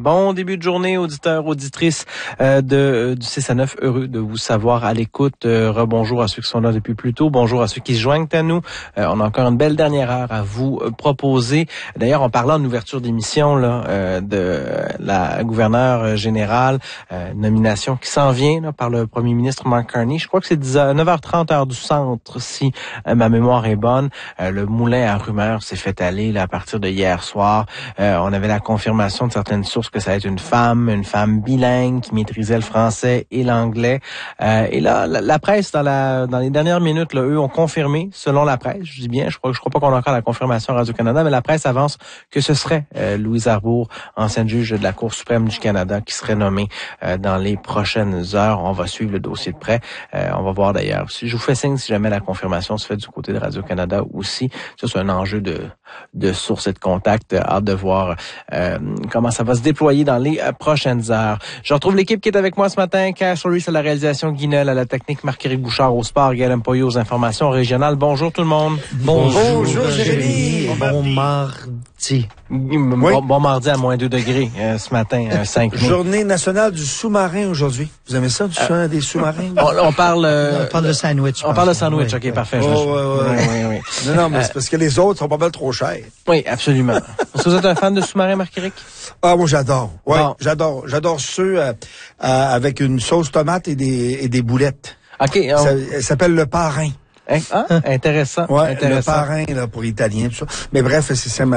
Bon début de journée, auditeurs, auditrices du 6 à 9. Heureux de vous savoir à l'écoute. Rebonjour à ceux qui sont là depuis plus tôt. Bonjour à ceux qui se joignent à nous. On a encore une belle dernière heure à vous proposer. D'ailleurs, on parlait en ouverture d'émission là, de la gouverneure générale, nomination qui s'en vient là, par le premier ministre Mark Carney. Je crois que c'est 9h30 heure du centre, si ma mémoire est bonne. Le moulin à rumeurs s'est fait aller là, à partir de hier soir. On avait la confirmation de certaines sources que ça va être une femme bilingue qui maîtrisait le français et l'anglais. Et là, la presse, dans les dernières minutes, là, eux ont confirmé, selon la presse, je dis bien, je crois pas qu'on a encore la confirmation à Radio-Canada, mais la presse avance que ce serait Louise Arbour, ancienne juge de la Cour suprême du Canada, qui serait nommée dans les prochaines heures. On va suivre le dossier de près. On va voir d'ailleurs. Je vous fais signe si jamais la confirmation se fait du côté de Radio-Canada aussi. Ça, c'est un enjeu de sources et de contacts. Hâte de voir comment ça va se déployer dans les prochaines heures. Je retrouve l'équipe qui est avec moi ce matin. Cash Reese à la réalisation, Guinel à la technique, Marc-Éric Bouchard au sport, Guillaume Poyet aux informations régionales. Bonjour tout le monde. Bonjour Jérémy. Bon mardi. Bon mardi à moins 2 degrés ce matin, 5 mai. Journée nationale du sous-marin aujourd'hui. Vous aimez ça, des sous-marins? On parle de sandwich. On parle de sandwich, ok, parfait. Oui. Non, mais c'est parce que les autres sont pas mal trop chers. Oui, absolument. Est-ce que vous êtes un fan de sous-marin, Marc-Éric? Ah, moi j'adore. Oui, bon. J'adore ceux avec une sauce tomate et des boulettes. Ok. Ça s'appelle le parrain. Intéressant. Ouais, intéressant. le parrain là pour italien, tout ça. Mais bref, c'est ça.